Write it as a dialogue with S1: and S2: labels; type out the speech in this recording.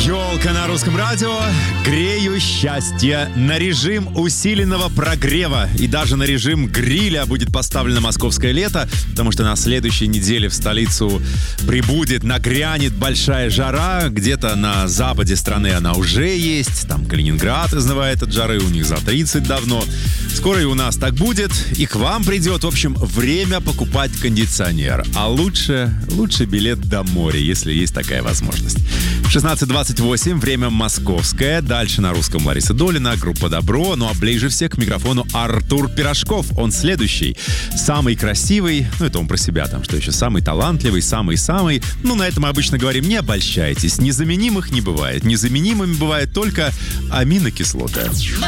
S1: Ёлка на русском радио. Грею счастье. На режим усиленного прогрева и даже на режим гриля будет поставлено московское лето, потому что на следующей неделе в столицу нагрянет большая жара. Где-то на западе страны она уже есть. Там Калининград изнывает от жары, у них за 30 давно. Скоро и у нас так будет, и к вам придет. В общем, время покупать кондиционер. А лучше билет до моря, если есть такая возможность. 16:28, время московское. Дальше на русском Лариса Долина, группа «Добро». Ну а ближе всех к микрофону Артур Пирожков. Он следующий. Самый красивый, это он про себя там, что еще, самый талантливый, самый-самый. На это мы обычно говорим, не обольщайтесь. Незаменимых не бывает. Незаменимыми бывают только аминокислоты.